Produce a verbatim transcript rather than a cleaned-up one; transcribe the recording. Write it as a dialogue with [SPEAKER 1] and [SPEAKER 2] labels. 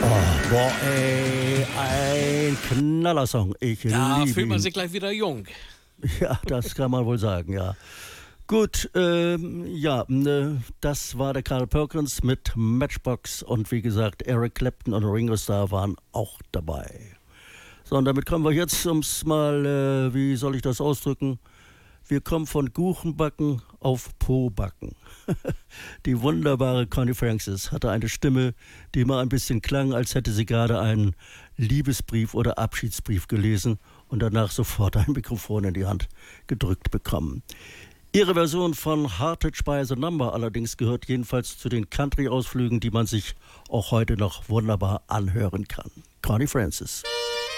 [SPEAKER 1] Boah, ey, ein Knallersong. Ich
[SPEAKER 2] Da
[SPEAKER 1] liebe
[SPEAKER 2] fühlt man
[SPEAKER 1] ihn.
[SPEAKER 2] sich gleich wieder jung.
[SPEAKER 1] Ja, das kann man wohl sagen, ja. Gut, ähm, ja, ne, das war der Carl Perkins mit Matchbox und wie gesagt, Eric Clapton und Ringo Starr waren auch dabei. So, und damit kommen wir jetzt ums mal, äh, wie soll ich das ausdrücken? Wir kommen von Kuchenbacken auf Po-Backen. Die wunderbare Connie Francis hatte eine Stimme, die immer ein bisschen klang, als hätte sie gerade einen Liebesbrief oder Abschiedsbrief gelesen und danach sofort ein Mikrofon in die Hand gedrückt bekommen. Ihre Version von Heartage by the Number allerdings gehört jedenfalls zu den Country-Ausflügen, die man sich auch heute noch wunderbar anhören kann. Connie Francis.